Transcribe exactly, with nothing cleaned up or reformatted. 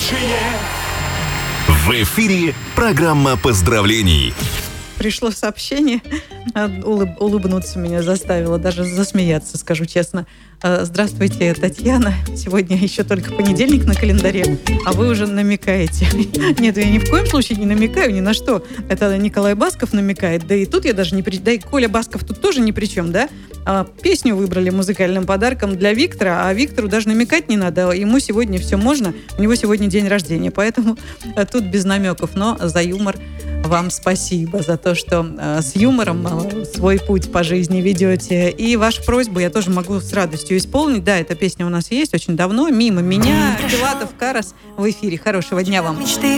В эфире программа поздравлений. Пришло сообщение, улыб, улыбнуться меня заставило, даже засмеяться, скажу честно. Здравствуйте, Татьяна. Сегодня еще только понедельник на календаре, а вы уже намекаете. Нет, я ни в коем случае не намекаю ни на что. Это Николай Басков намекает, да и тут я даже не при... Да и Коля Басков тут тоже ни при чем, да? А, песню выбрали музыкальным подарком для Виктора, а Виктору даже намекать не надо. Ему сегодня все можно, у него сегодня день рождения, поэтому тут без намеков, но за юмор вам спасибо, за то, что э, с юмором э, свой путь по жизни ведете. И вашу просьбу я тоже могу с радостью исполнить. Да, эта песня у нас есть очень давно. «Мимо меня», Филатов, Карас в эфире. Хорошего дня вам.